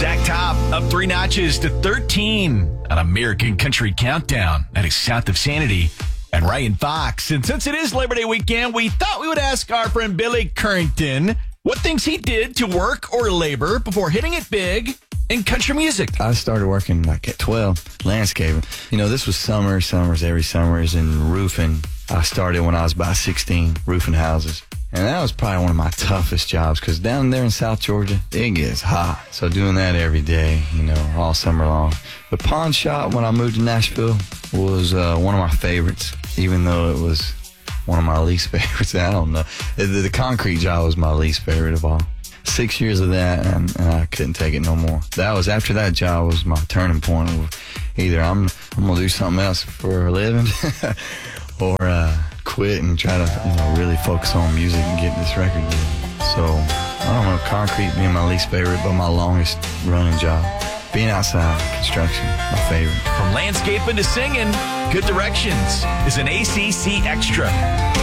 Zach Top up 3 notches to 13 on American Country Countdown. That is South of Sanity and Ryan Fox. And since it is Labor Day weekend, we thought we would ask our friend Billy Currington what things he did to work or labor before hitting it big in country music. I started working like at 12, landscaping. You know, this was summers every summers, and roofing. I started when I was about 16, roofing houses. And that was probably one of my toughest jobs because down there in South Georgia, it gets hot. So doing that every day, you know, all summer long. The pawn shop when I moved to Nashville was one of my favorites, even though it was one of my least favorites. I don't know. The concrete job was my least favorite of all. 6 years of that, and I couldn't take it no more. That was after that job was my turning point. Either I'm gonna do something else for a living, or quit and try to really focus on music and get this record done. So I don't know, concrete being my least favorite, but my longest running job. Being outside, construction, my favorite. From landscaping to singing, Good Directions is an ACC Extra.